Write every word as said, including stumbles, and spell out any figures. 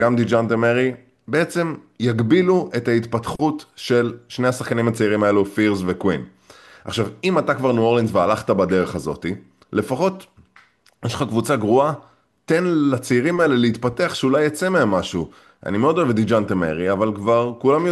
גם דיג'אנטה מרי, בעצם יגבילו את ההתפתחות של שני השחקנים הצעירים האלו, פירס וקווין. עכשיו, אם אתה כבר ניו אורלינס והלכת בדרך הזאת, לפחות יש לך קבוצה גרועה, תן לצעירים האלה להתפתח, שאולי יצא מהם משהו. אני מאוד אוהב את דיג'אנטה מרי, אבל כבר כולם